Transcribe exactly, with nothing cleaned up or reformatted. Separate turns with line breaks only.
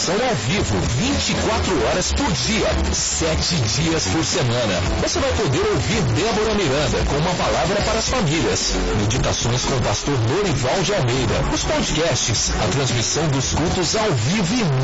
meditação ao vivo, vinte e quatro horas por dia, sete dias por semana. Você vai poder ouvir Débora Miranda com uma palavra para as famílias. Meditações com o pastor Norival de Almeida. Os podcasts, a transmissão dos cultos ao vivo e